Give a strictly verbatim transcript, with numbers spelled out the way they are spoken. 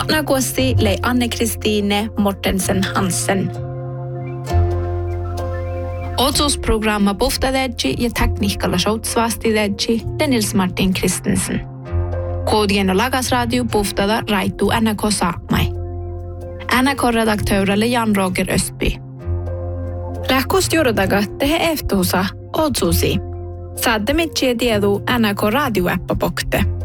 Tuona kuosti lei Anne-Kristiine Mortensen Hansen. Otsusprogramma puhtadedji ja tekniikalla shoutsvastidedji Denils Martin Kristensen. Koodien och lagasradio puhtada raitu N K Saamai. N K-redaktöörelle Jan-Roger Östby. Rähkus juurdaga tehe eftuusa otsusi. Saadde mitsi tiedu N K radioäppä pokte.